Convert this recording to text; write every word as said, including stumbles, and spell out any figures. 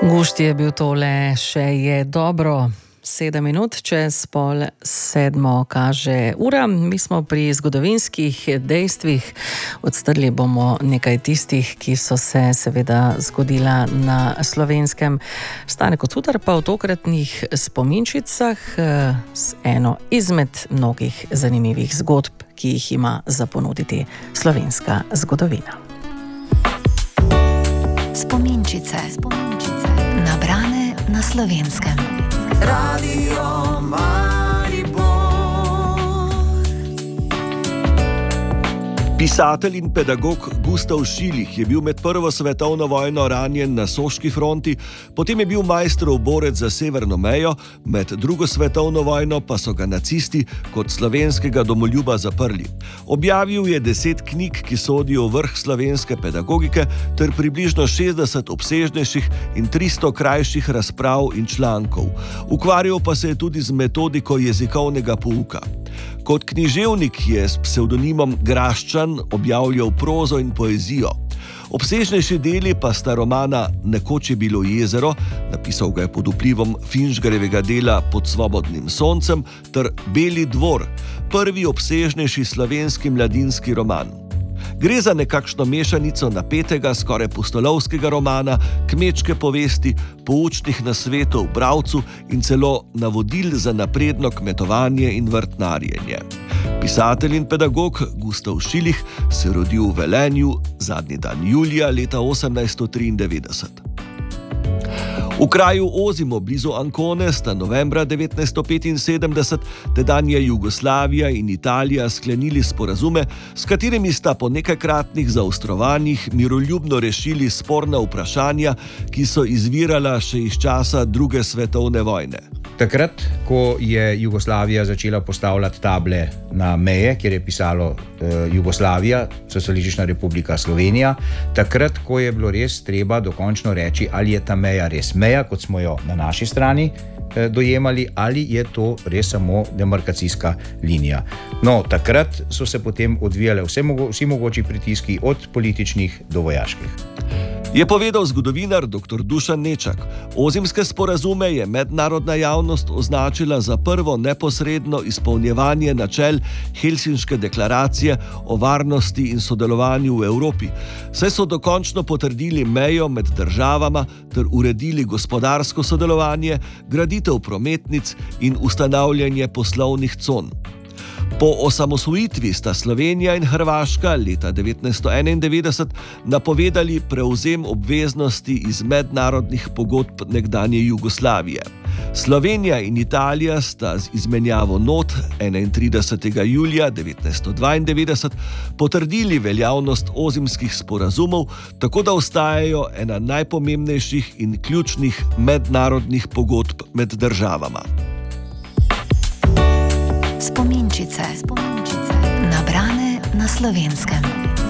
Gušti je bil tole, še je dobro. Sedem minut čez pol sedmo kaže ura. Mi smo pri zgodovinskih dejstvih. Odstrli bomo nekaj tistih, ki so se seveda zgodila na Slovenskem. Stane Kocutar pa v tokratnih spominčicah z eno izmed mnogih zanimivih zgodb, ki jih ima za ponuditi slovenska zgodovina. Spominčice. Spominčice. Nabrane na Slovenskem. Radio Maribor. Pisatelj in pedagog Gustav Šilih je bil med prvo svetovno vojno ranjen na soški fronti, potem je bil majstrov borec za severno mejo, med drugo svetovno vojno pa so ga nacisti kot slovenskega domoljuba zaprli. Objavil je deset knjig, ki sodijo v vrh slovenske pedagogike, ter približno šestdeset obsežnejših in tristo krajših razprav in člankov. Ukvarjal pa se je tudi z metodiko jezikovnega pouka. Kot književnik je s psevdonimom Graščan objavljal prozo in poezijo. Obsežnejši deli pa sta romana Nekoč je bilo jezero, napisal ga je pod vplivom Finžgarjevega dela Pod svobodnim soncem, ter Beli dvor, prvi obsežnejši slovenski mladinski roman. Gre za nekakšno mešanico napetega, skoraj pustolovskega romana, kmečke povesti, poučnih nasvetov bralcu in celo navodil za napredno kmetovanje in vrtnarjenje. Pisatelj in pedagog Gustav Šilih se rodil v Velenju zadnji dan julija leta osemnajststo triindevetdeset. V kraju Ozimo blizu Ancone sta novembra devetnajststo petinsedemdeset tedanja Jugoslavija in Italija sklenili sporazume, s katerimi sta po nekajkratnih zaostrovanjih miroljubno rešili sporna vprašanja, ki so izvirala še iz časa druge svetovne vojne. Takrat, ko je Jugoslavija začela postavljati table na meje, kjer je pisalo eh, Jugoslavija, Socialistična republika Slovenija, takrat, ko je bilo res treba dokončno reči, ali je ta meja res meja, kot smo jo na naši strani eh, dojemali, ali je to res samo demarkacijska linija. No, takrat so se potem odvijale vse mogo, vsi mogoči pritiski, od političnih do vojaških. Je povedal zgodovinar doktor Dušan Nečak. Ozimske sporazume je mednarodna javnost označila za prvo neposredno izpolnjevanje načel Helsinške deklaracije o varnosti in sodelovanju v Evropi, saj so dokončno potrdili mejo med državama ter uredili gospodarsko sodelovanje, graditev prometnic in ustanavljanje poslovnih con. Po osamosvojitvi sta Slovenija in Hrvaška leta devetnajststo enaindevetdeset napovedali prevzem obveznosti iz mednarodnih pogodb nekdanje Jugoslavije. Slovenija in Italija sta z izmenjavo not enaintridesetega julija devetnajststo dvaindevetdeset potrdili veljavnost ozimskih sporazumov, tako da ostajajo ena najpomembnejših in ključnih mednarodnih pogodb med državama. Spominčice. Spominčice. Nabrane na Slovenskem.